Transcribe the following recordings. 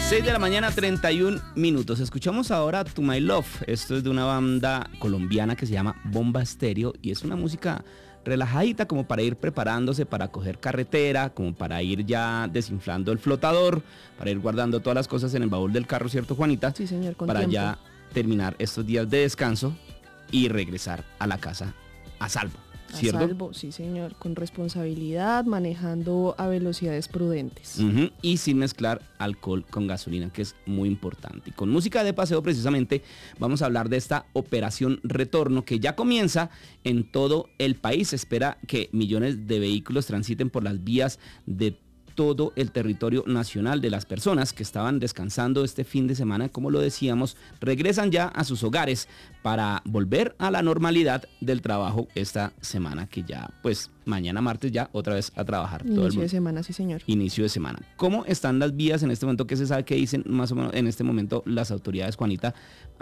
6 de la mañana, 31 minutos. Escuchamos ahora To My Love. Esto es de una banda colombiana que se llama Bomba Estéreo y es una música relajadita como para ir preparándose para coger carretera, como para ir ya desinflando el flotador, para ir guardando todas las cosas en el baúl del carro, ¿cierto, Juanita? Sí, señor, con para tiempo. Ya terminar estos días de descanso y regresar a la casa a salvo, ¿cierto? A salvo, sí, señor, con responsabilidad, manejando a velocidades prudentes. Y sin mezclar alcohol con gasolina, que es muy importante. Y con música de paseo, precisamente, vamos a hablar de esta operación Retorno, que ya comienza en todo el país. Se espera que millones de vehículos transiten por las vías de todo el territorio nacional. De las personas que estaban descansando este fin de semana, como lo decíamos, regresan ya a sus hogares para volver a la normalidad del trabajo esta semana, que ya, pues, mañana martes ya otra vez a trabajar. Inicio de semana, sí, señor. Inicio de semana. ¿Cómo están las vías en este momento? ¿Qué se sabe que dicen más o menos en este momento las autoridades, Juanita,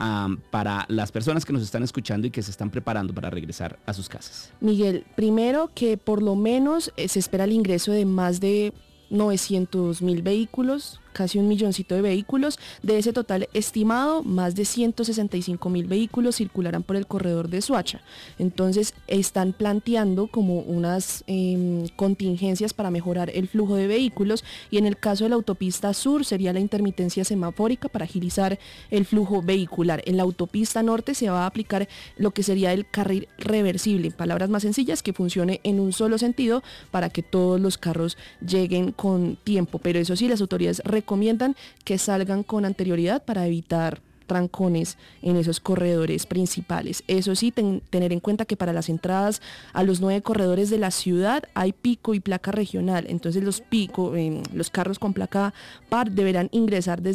para las personas que nos están escuchando y que se están preparando para regresar a sus casas? Miguel, primero que por lo menos se espera el ingreso de más de 900.000 vehículos, casi 1 milloncito de vehículos. De ese total estimado, más de 165.000 vehículos circularán por el corredor de Soacha. Entonces están planteando como unas contingencias para mejorar el flujo de vehículos, y en el caso de la autopista sur sería la intermitencia semafórica para agilizar el flujo vehicular. En la autopista norte se va a aplicar lo que sería el carril reversible, en palabras más sencillas, que funcione en un solo sentido para que todos los carros lleguen con tiempo, pero eso sí, las autoridades recomiendan que salgan con anterioridad para evitar trancones en esos corredores principales. Eso sí, tener en cuenta que para las entradas a los 9 corredores de la ciudad hay pico y placa regional, entonces los carros con placa par deberán ingresar desde